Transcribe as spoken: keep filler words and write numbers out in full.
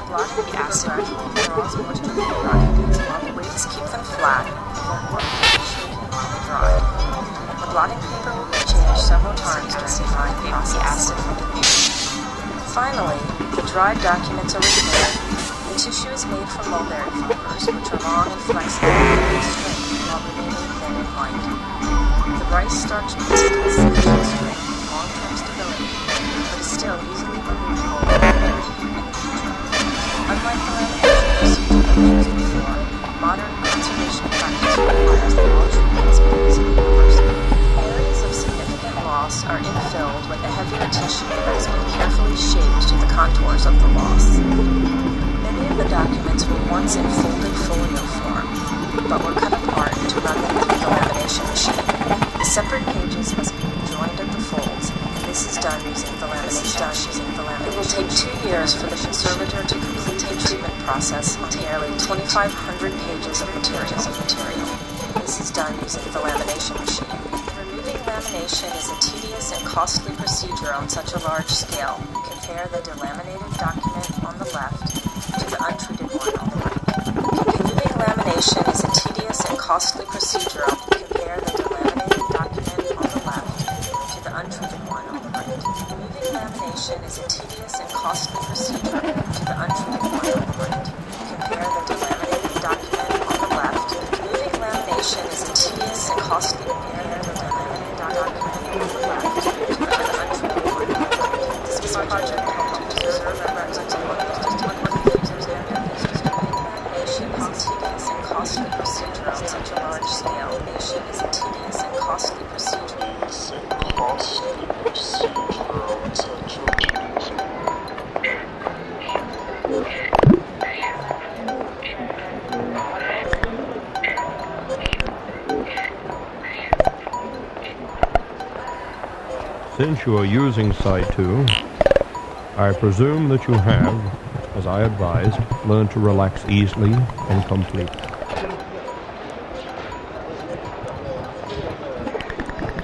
blotting acid draws moisture from the documents while the weights keep them flat and won't work shaking while they dry. The blotting paper will be changed several times during the drying process. Finally, the dried documents are repaired. The tissue is made from mulberry fibers, which are long and flexible and straight while remaining thin and light. The rice starch possesses sufficient strength and long-term stability, but is still easily removable by heat and future. Unlike the lamination procedure that we used before, modern conservation practice requires that all treatments be easily reversed. Areas of significant loss are infilled with a heavier tissue that has been carefully shaped to the contours of the loss. Many of the documents were once in folded folio form, but were cut apart to run them through the lamination machine. The separate pages must be joined at the folds, and this is done using the lamination using the lamination. It will take two years for the conservator to complete the treatment process on nearly twenty-five hundred pages of material. Of material. This is done using the lamination machine. Removing lamination is a tedious and costly procedure on such a large scale. Compare the delaminated document on the left to the untreated one on the right. Removing lamination is a tedious and costly procedure. Compare the delaminated document on the left to the untreated one on the right. Removing lamination is a tedious and costly procedure to the untreated one on the right. Compare the delaminated document on the left. Removing lamination is a tedious and costly. Compare the delaminated document on the left to the untreated one on the right. This project helped to preserve and represent what users and their users to make lamination is a tedious and costly procedure on such a large scale. Lamination is a tedious and costly procedure. Tedious and costly procedure on such a Since you are using Side two, I presume that you have, as I advised, learned to relax easily and completely.